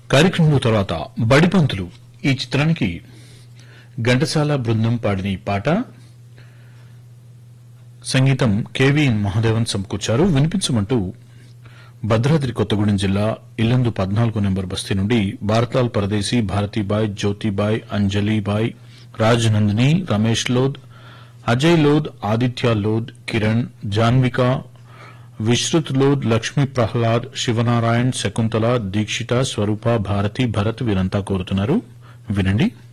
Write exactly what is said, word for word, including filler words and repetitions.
కార్యక్రమంలో తర్వాత బడిపంతులు ఈ చిత్రానికి ఘంటసాల బృందం పాడిన ఈ పాట సంగీతం కెవి మహాదేవన్ సమకూర్చారు. వినిపించమంటూ భద్రాద్రి కొత్తగూడెం జిల్లా ఇల్లందు పద్నాలుగో నెంబర్ బస్తీ నుండి భారతాల్ పరదేశీ, భారతీబాయ్, జ్యోతిబాయ్, అంజలీబాయ్, రాజ్ నందిని, రమేష్ లోద్, అజయ్ లోద్, ఆదిత్య లోద్, కిరణ్, జాన్విక, విశ్రుత్ లోద్, లక్ష్మీ ప్రహ్లాద్, శివనారాయణ్, శకుంతల, దీక్షిత, స్వరూప, భారతి, భరత్ వీరంతా కోరుతున్నారు. వినండి.